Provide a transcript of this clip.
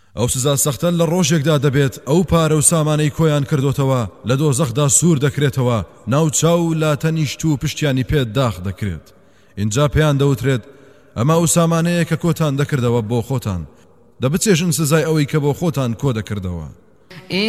ئەو سزا سەختە لە ڕۆژێکدا دەبێت ئەو پارە و سامانەی کۆیان کردوتەوە لە دۆزەخدا سوور دەکرێتەوە ناوچاو لا تەنیشت و پشتیانی پێت داخ دەکرێت اینجا پێیان دەوترێت ئەمە ئەو سامانەیە کە کۆتان دەکردەوە بۆ خۆتان دەبچێژن سزای ئەوەی کە بۆ خۆتان کۆ دەکردەوە